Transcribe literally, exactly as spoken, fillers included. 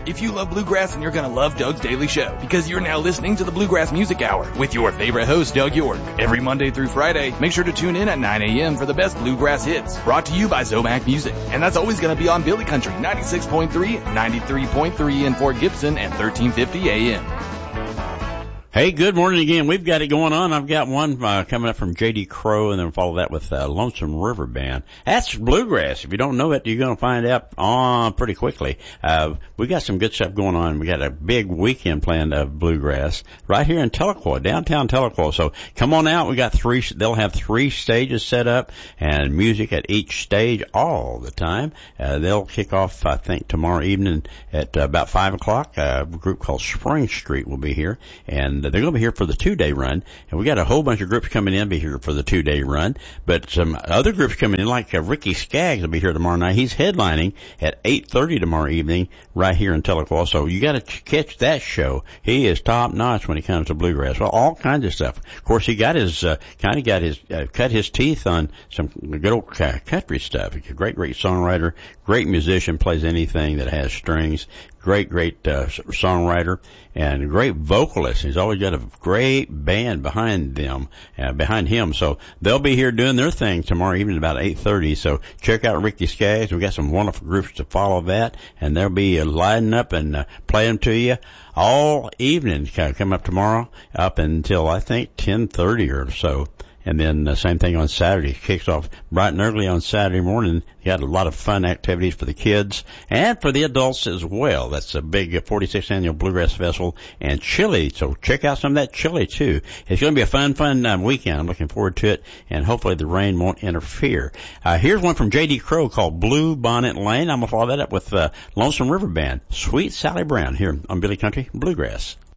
If you love bluegrass, then you're going to love Doug's Daily Show, because you're now listening to the Bluegrass Music Hour with your favorite host, Doug York. Every Monday through Friday, make sure to tune in at nine a.m. for the best bluegrass hits, brought to you by Zomac Music. And that's always going to be on Billy Country, ninety-six point three, ninety-three point three in Fort Gibson, and thirteen fifty A M. Hey, good morning again. We've got it going on. I've got one uh, coming up from J D Crowe, and then follow that with uh, Lonesome River Band. That's bluegrass. If you don't know it, you're going to find out uh, pretty quickly. Uh, we got some good stuff going on. We got a big weekend planned of bluegrass right here in Tahlequah, downtown Tahlequah. So come on out. We got three. They'll have three stages set up and music at each stage all the time. Uh, they'll kick off, I think, tomorrow evening at uh, about five o'clock. Uh, a group called Spring Street will be here, and they're going to be here for the two-day run, and we got a whole bunch of groups coming in be here for the two-day run. But some other groups coming in, like uh, Ricky Skaggs will be here tomorrow night. He's headlining at eight thirty tomorrow evening right here in Tahlequah. So you got to catch that show. He is top-notch when it comes to bluegrass. Well, all kinds of stuff. Of course, he got his uh, kind of got his uh, cut his teeth on some good old country stuff. He's a great, great songwriter, great musician, plays anything that has strings. Great, great uh, songwriter and a great vocalist. He's always got a great band behind them, uh, behind him. So they'll be here doing their thing tomorrow evening about eight thirty. So check out Ricky Skaggs. We've got some wonderful groups to follow that, and they'll be uh, lining up and uh, playing to you all evening. Come up tomorrow up until I think ten thirty or so. And then the same thing on Saturday. Kicks off bright and early on Saturday morning. You got a lot of fun activities for the kids and for the adults as well. That's a big forty-sixth Annual Bluegrass Festival and chili. So check out some of that chili too. It's going to be a fun, fun um, weekend. I'm looking forward to it, and hopefully the rain won't interfere. Uh, here's one from J D Crowe called Blue Bonnet Lane. I'm going to follow that up with uh, Lonesome River Band, Sweet Sally Brown, here on Billy Country Bluegrass.